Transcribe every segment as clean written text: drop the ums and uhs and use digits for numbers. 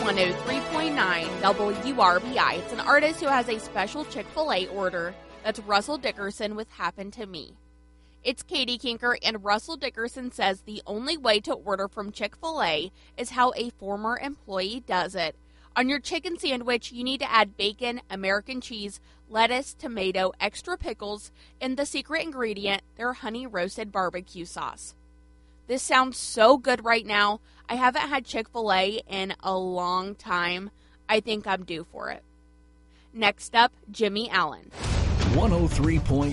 103.9 WRBI. It's an artist who has a special Chick-fil-A order. That's Russell Dickerson with Happen to Me. It's Katie Kinker, and Russell Dickerson says the only way to order from Chick-fil-A is how a former employee does it. On your chicken sandwich, you need to add bacon, American cheese, lettuce, tomato, extra pickles, and the secret ingredient, their honey roasted barbecue sauce. This sounds so good right now. I haven't had Chick-fil-A in a long time. I think I'm due for it. Next up, Jimmy Allen. 103.9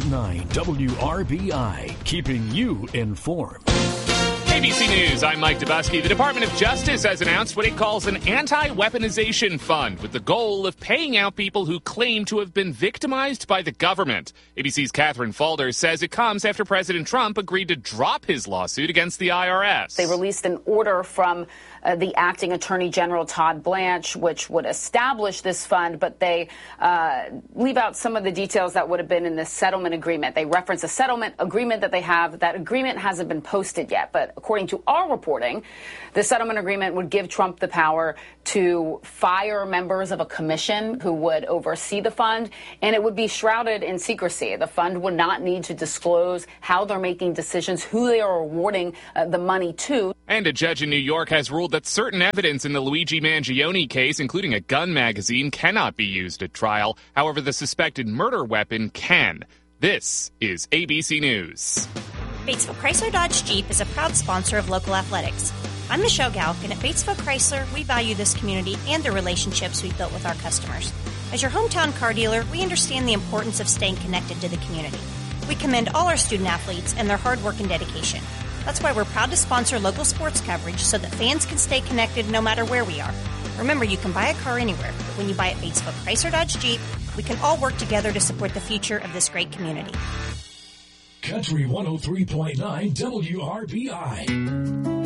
WRBI, keeping you informed. ABC News, I'm Mike Dubusky. The Department of Justice has announced what it calls an anti-weaponization fund with the goal of paying out people who claim to have been victimized by the government. ABC's Catherine Falder says it comes after President Trump agreed to drop his lawsuit against the IRS. They released an order from the acting Attorney General Todd Blanche, which would establish this fund, but they leave out some of the details that would have been in the settlement agreement. They reference a settlement agreement that they have. That agreement hasn't been posted yet, but according to our reporting, the settlement agreement would give Trump the power to fire members of a commission who would oversee the fund, and it would be shrouded in secrecy. The fund would not need to disclose how they're making decisions, who they are awarding the money to. And a judge in New York has ruled that certain evidence in the Luigi Mangione case, including a gun magazine, cannot be used at trial. However, the suspected murder weapon can. This is ABC News. Batesville Chrysler Dodge Jeep is a proud sponsor of local athletics. I'm Michelle Galk, and at Batesville Chrysler, we value this community and the relationships we've built with our customers. As your hometown car dealer, we understand the importance of staying connected to the community. We commend all our student athletes and their hard work and dedication. That's why we're proud to sponsor local sports coverage so that fans can stay connected no matter where we are. Remember, you can buy a car anywhere, but when you buy at Batesville Chrysler Dodge Jeep, we can all work together to support the future of this great community. Country 103.9 WRBI.